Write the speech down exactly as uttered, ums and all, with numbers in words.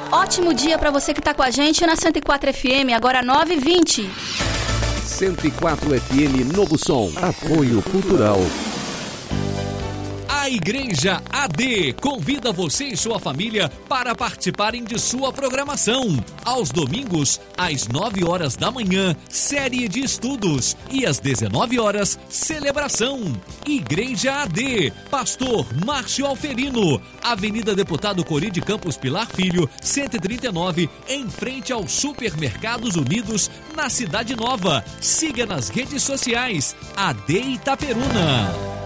Ótimo dia para você que está com a gente na cento e quatro F M, agora nove e vinte. cento e quatro F M Novo Som. Apoio Cultural. A Igreja A D convida você e sua família para participarem de sua programação. Aos domingos, às nove horas da manhã, série de estudos. E às dezenove horas, celebração. Igreja A D, Pastor Márcio Alferino, Avenida Deputado Cori de Campos Pilar Filho, cento e trinta e nove, em frente aos Supermercados Unidos, na Cidade Nova. Siga nas redes sociais, A D Itaperuna.